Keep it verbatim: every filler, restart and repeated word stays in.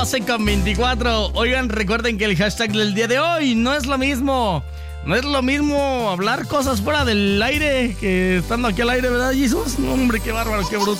doce con veinticuatro. Oigan, recuerden que el hashtag del día de hoy no es lo mismo. No es lo mismo hablar cosas fuera del aire que estando aquí al aire, ¿verdad, Jesús? No, hombre, qué bárbaro, qué bruto.